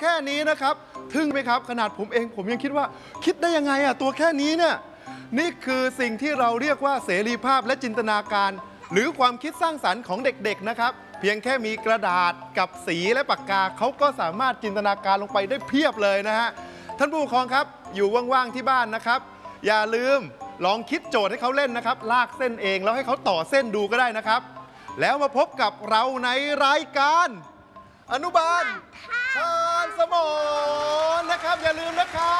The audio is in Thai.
แค่นี้นะครับทึ่งไหมครับขนาดผมเองผมยังคิดว่าคิดได้ยังไงอะตัวแค่นี้เนี่ยนี่คือสิ่งที่เราเรียกว่าเสรีภาพและจินตนาการหรือความคิดสร้างสรรค์ของเด็กๆนะครับเพียงแค่มีกระดาษกับสีและปากกาเขาก็สามารถจินตนาการลงไปได้เพียบเลยนะฮะท่านผู้ปกครองครับอยู่ว่างๆที่บ้านนะครับอย่าลืมลองคิดโจทย์ให้เขาเล่นนะครับลากเส้นเองแล้วให้เขาต่อเส้นดูก็ได้นะครับแล้วมาพบกับเราในรายการอนุบาลชาญสมรนะครับอย่าลืมนะครับ